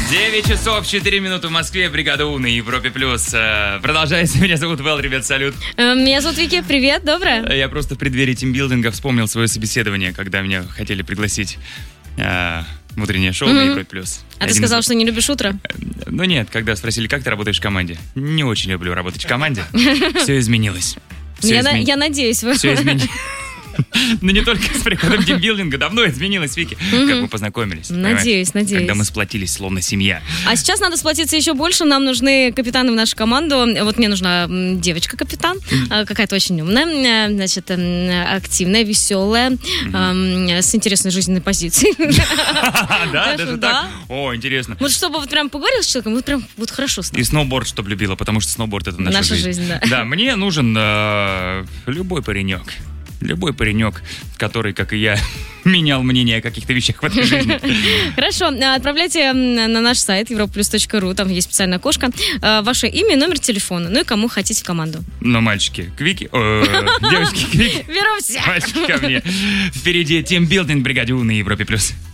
9 часов 4 минуты в Москве, бригада У на Европе+. Продолжается, меня зовут Вэл, ребят, салют. Меня зовут Вики, привет, доброе. Я просто в преддверии тимбилдинга вспомнил свое собеседование, когда меня хотели пригласить в утреннее шоу на Европе+. А ты сказал, что не любишь утро? Ну нет, когда спросили, как ты работаешь в команде. Не очень люблю работать в команде. Все изменилось. Я надеюсь. Все изменилось. Но не только с приходом тимбилдинга, давно изменилось, Вики, как мы познакомились. Надеюсь. Когда мы сплотились, словно семья. А сейчас надо сплотиться еще больше, нам нужны капитаны в нашу команду. Вот мне нужна девочка-капитан, какая-то очень умная, значит, активная, веселая, с интересной жизненной позицией. Да, даже так? О, интересно. Вот чтобы вот прям поговорил с человеком, вот прям вот хорошо стало. И сноуборд, чтобы любила, потому что сноуборд — это наша жизнь. Да, мне нужен любой паренек. Любой паренек, который, как и я, менял мнение о каких-то вещах в этой жизни. Хорошо, отправляйте на наш сайт europlus.ru, там есть специальное окошко, ваше имя, номер телефона, ну и кому хотите в команду. Но мальчики, к Вике, девочки, к Вике. Беру всех. Мальчики ко мне. Впереди тимбилдинг, бригаде У на Европе+.